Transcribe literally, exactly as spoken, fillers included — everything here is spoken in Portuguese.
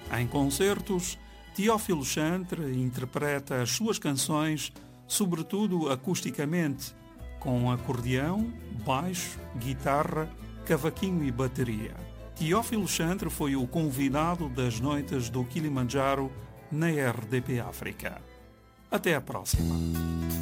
Em concertos, Teófilo Chantre interpreta as suas canções, sobretudo acusticamente, com acordeão, baixo, guitarra, cavaquinho e bateria. Teófilo Chantre foi o convidado das noites do Kilimanjaro na R D P África. Até a próxima.